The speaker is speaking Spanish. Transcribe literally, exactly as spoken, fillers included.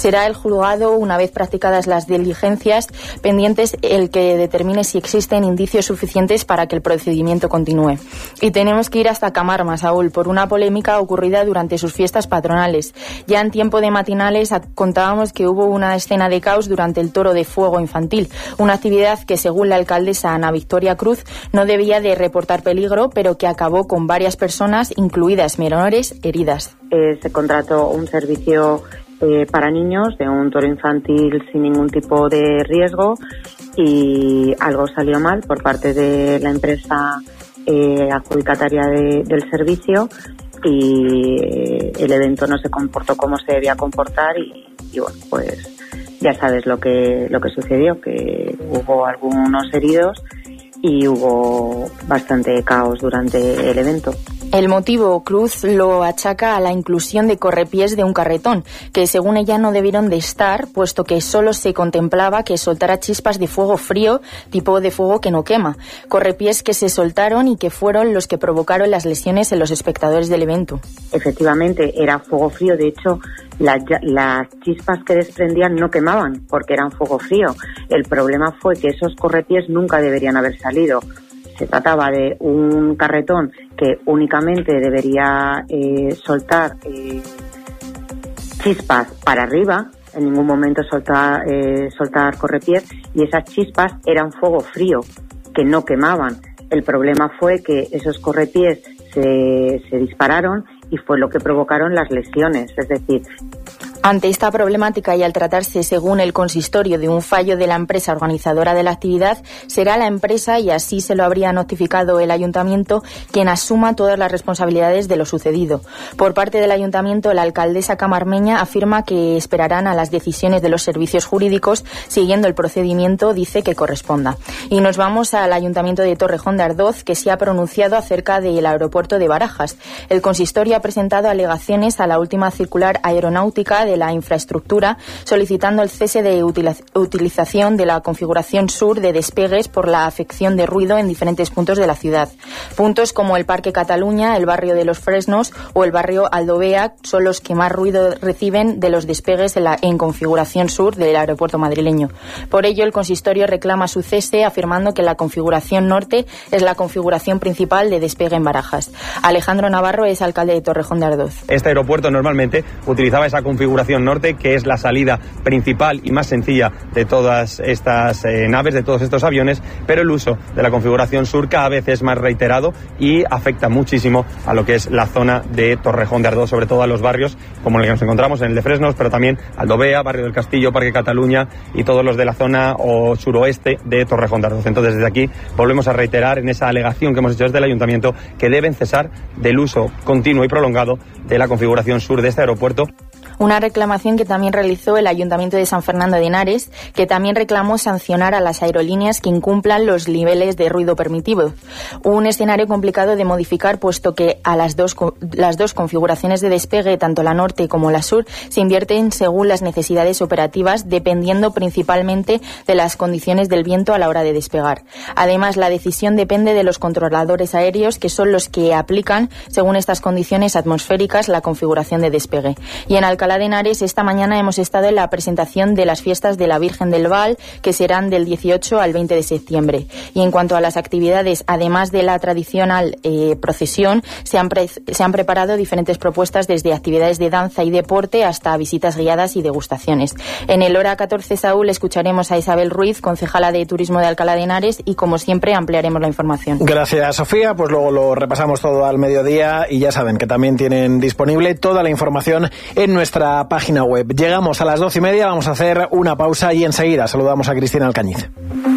Será el juzgado, una vez practicadas las diligencias pendientes, el que determine si existen indicios suficientes para que el procedimiento continúe. Y tenemos que ir hasta Camarma, Saúl, por una polémica ocurrida durante sus fiestas patronales. Ya en tiempo de matinales contábamos que hubo una escena de caos durante el toro de fuego infantil, una actividad que, según la alcaldesa Ana Victoria Cruz, no debía de reportar peligro, pero que acabó con varias personas, incluidas menores, heridas. Eh, se contrató un servicio eh, para niños de un toro infantil sin ningún tipo de riesgo y algo salió mal por parte de la empresa eh, adjudicataria de, del servicio y eh, el evento no se comportó como se debía comportar y, y bueno, pues ya sabes lo que lo que sucedió, que hubo algunos heridos y hubo bastante caos durante el evento. El motivo, Cruz lo achaca a la inclusión de correpiés de un carretón, que según ella no debieron de estar, puesto que solo se contemplaba que soltara chispas de fuego frío, tipo de fuego que no quema. Correpiés que se soltaron y que fueron los que provocaron las lesiones en los espectadores del evento. Efectivamente, era fuego frío. De hecho, las, las chispas que desprendían no quemaban, porque eran fuego frío. El problema fue que esos correpiés nunca deberían haber salido. Se trataba de un carretón que únicamente debería eh, soltar eh, chispas para arriba, en ningún momento soltar, eh, soltar correpiés, y esas chispas eran fuego frío, que no quemaban. El problema fue que esos correpiés se, se dispararon y fue lo que provocaron las lesiones, es decir... Ante esta problemática y al tratarse, según el consistorio, de un fallo de la empresa organizadora de la actividad, será la empresa, y así se lo habría notificado el ayuntamiento, quien asuma todas las responsabilidades de lo sucedido. Por parte del ayuntamiento, la alcaldesa camarmeña afirma que esperarán a las decisiones de los servicios jurídicos, siguiendo el procedimiento, dice, que corresponda. Y nos vamos al ayuntamiento de Torrejón de Ardoz, que se ha pronunciado acerca del aeropuerto de Barajas. El consistorio ha presentado alegaciones a la última circular aeronáutica de la infraestructura, solicitando el cese de utiliz- utilización de la configuración sur de despegues por la afección de ruido en diferentes puntos de la ciudad. Puntos como el Parque Cataluña, el barrio de Los Fresnos o el barrio Aldovea son los que más ruido reciben de los despegues en, la, en configuración sur del aeropuerto madrileño. Por ello, el consistorio reclama su cese, afirmando que la configuración norte es la configuración principal de despegue en Barajas. Alejandro Navarro es alcalde de Torrejón de Ardoz. Este aeropuerto normalmente utilizaba esa configuración norte, que es la salida principal y más sencilla de todas estas eh, naves, de todos estos aviones, pero el uso de la configuración sur cada vez es más reiterado y afecta muchísimo a lo que es la zona de Torrejón de Ardoz, sobre todo a los barrios como el que nos encontramos en el de Fresnos, pero también Aldovea, Barrio del Castillo, Parque Cataluña y todos los de la zona o suroeste de Torrejón de Ardoz. Entonces, desde aquí volvemos a reiterar en esa alegación que hemos hecho desde el ayuntamiento que deben cesar del uso continuo y prolongado de la configuración sur de este aeropuerto. Una reclamación que también realizó el Ayuntamiento de San Fernando de Henares, que también reclamó sancionar a las aerolíneas que incumplan los niveles de ruido permitido. Un escenario complicado de modificar, puesto que a las dos, las dos configuraciones de despegue, tanto la norte como la sur, se invierten según las necesidades operativas, dependiendo principalmente de las condiciones del viento a la hora de despegar. Además, la decisión depende de los controladores aéreos, que son los que aplican, según estas condiciones atmosféricas, la configuración de despegue. Y en Alcalá de Henares, esta mañana hemos estado en la presentación de las fiestas de la Virgen del Val, que serán del dieciocho al veinte de septiembre. Y en cuanto a las actividades, además de la tradicional eh, procesión, se han, pre- se han preparado diferentes propuestas, desde actividades de danza y deporte hasta visitas guiadas y degustaciones. En el hora catorce, Saúl, escucharemos a Isabel Ruiz, concejala de Turismo de Alcalá de Henares, y como siempre ampliaremos la información. Gracias, Sofía. Pues luego lo repasamos todo al mediodía y ya saben que también tienen disponible toda la información en nuestra página web. Llegamos a las doce y media, vamos a hacer una pausa y enseguida saludamos a Cristina Alcañiz.